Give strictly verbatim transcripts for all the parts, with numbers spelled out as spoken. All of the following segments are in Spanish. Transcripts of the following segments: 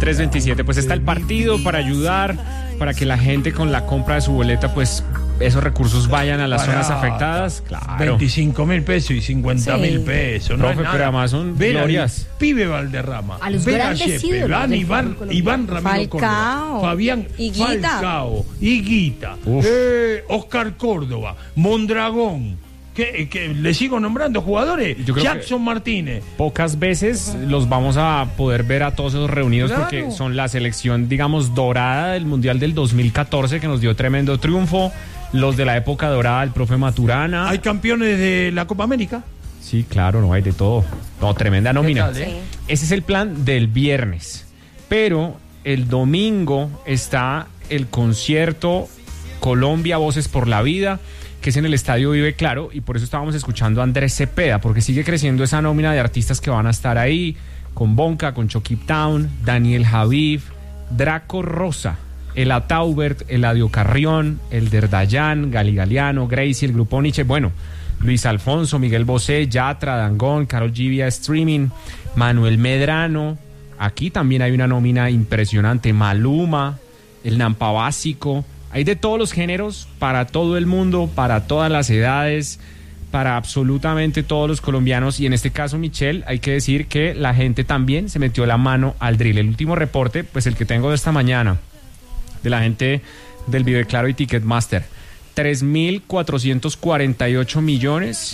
tres veintisiete. Pues está el partido para ayudar, para que la gente con la compra de su boleta, pues esos recursos vayan a las Para zonas afectadas. Claro. veinticinco mil pesos y cincuenta mil Sí. pesos. No Profe, es nada. pero además son Ver al glorias. pibe Valderrama. A los ver grandes Yepes, ídolos Iván, del Iván, fútbol colombiano. Iván Ramiro Falcao, Córdoba, Fabián Higuita. Falcao, Higuita, eh, Oscar Córdoba, Mondragón. ¿Qué, qué, ¿Le sigo nombrando jugadores? Yo creo Jackson que Martínez. pocas veces los vamos a poder ver a todos esos reunidos, Claro. porque son la selección, digamos, dorada del Mundial del dos mil catorce, que nos dio tremendo triunfo. Los de la época dorada del profe Maturana. Hay campeones de la Copa América. Sí, claro, no hay de todo. No, tremenda nómina. tal, eh? Sí. Ese es el plan del viernes. Pero el domingo está el concierto Colombia Voces por la Vida, que es en el Estadio Vive Claro, y por eso estábamos escuchando a Andrés Cepeda, porque sigue creciendo esa nómina de artistas que van a estar ahí, con Bonca, con Chucky Town, Daniel Javif, Draco Rosa, el Ataubert, Eladio Carrión, el Derdayán, Gali Galeano, Gracie, el Grupo Nietzsche, bueno, Luis Alfonso, Miguel Bosé, Yatra, Dangond, Karol G vía streaming, Manuel Medrano. Aquí también hay una nómina impresionante, Maluma, el Nampa Básico. Hay de todos los géneros, para todo el mundo, para todas las edades, para absolutamente todos los colombianos. Y en este caso, Michelle, hay que decir que la gente también se metió la mano al drill. El último reporte, pues el que tengo de esta mañana, de la gente del Vive Claro y Ticketmaster, tres mil cuatrocientos cuarenta y ocho millones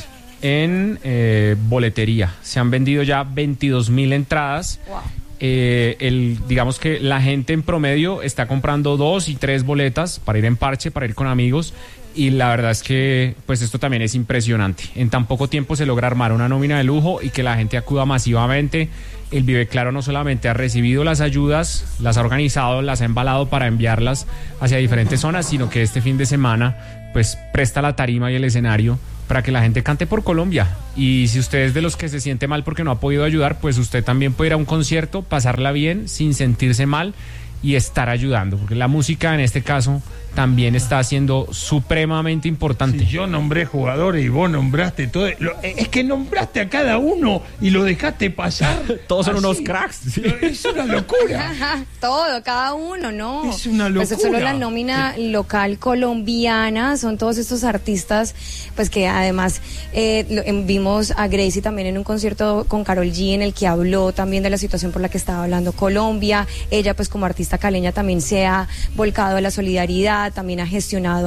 en eh, boletería. Se han vendido ya veintidós mil entradas. Wow. Eh, el, digamos que la gente en promedio está comprando dos y tres boletas para ir en parche, para ir con amigos, y la verdad es que pues esto también es impresionante. En tan poco tiempo se logra armar una nómina de lujo y que la gente acuda masivamente. El Vive Claro no solamente ha recibido las ayudas, las ha organizado, las ha embalado para enviarlas hacia diferentes zonas, sino que este fin de semana pues presta la tarima y el escenario para que la gente cante por Colombia. Y si usted es de los que se siente mal porque no ha podido ayudar, pues usted también puede ir a un concierto, pasarla bien, sin sentirse mal y estar ayudando, porque la música en este caso también está siendo supremamente importante. Si yo nombré jugadores y vos nombraste todo, lo, es que nombraste a cada uno y lo dejaste pasar. Todos son así. unos cracks. Sí. Es una locura. Todo, cada uno, ¿no? Es una locura. Pues es solo la nómina local colombiana, son todos estos artistas, pues que además eh, lo, em, vimos a Gracie también en un concierto con Karol G en el que habló también de la situación por la que estaba hablando Colombia. Ella pues como artista caleña también se ha volcado a la solidaridad, también ha gestionado